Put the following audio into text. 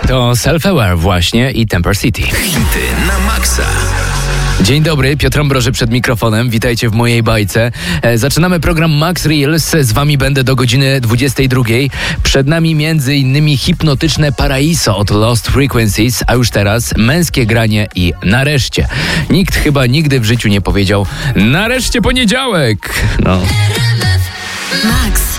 To Self-Aware właśnie i Temper City. Hity na maksa. Dzień dobry, Piotr Ambroży przed mikrofonem. Witajcie w mojej bajce. Zaczynamy program Max Reels. Z wami będę do godziny 22. Przed nami m.in. hipnotyczne Paraiso od Lost Frequencies, a już teraz męskie granie i nareszcie. Nikt chyba nigdy w życiu nie powiedział nareszcie poniedziałek. No. Max.